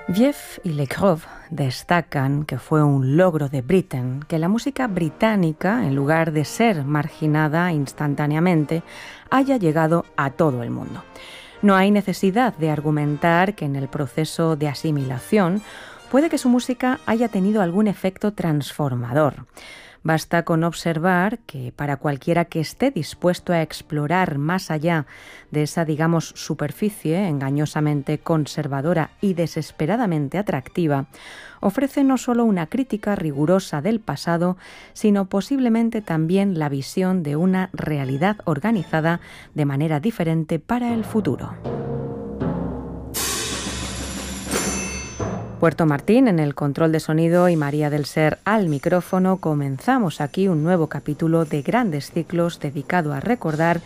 Jeff y Legrove destacan que fue un logro de Britten que la música británica, en lugar de ser marginada instantáneamente, haya llegado a todo el mundo. No hay necesidad de argumentar que en el proceso de asimilación puede que su música haya tenido algún efecto transformador. Basta con observar que para cualquiera que esté dispuesto a explorar más allá de esa, digamos, superficie engañosamente conservadora y desesperadamente atractiva, ofrece no solo una crítica rigurosa del pasado, sino posiblemente también la visión de una realidad organizada de manera diferente para el futuro. Puerto Martín en el control de sonido y María del Ser al micrófono. Comenzamos aquí un nuevo capítulo de Grandes Ciclos dedicado a recordar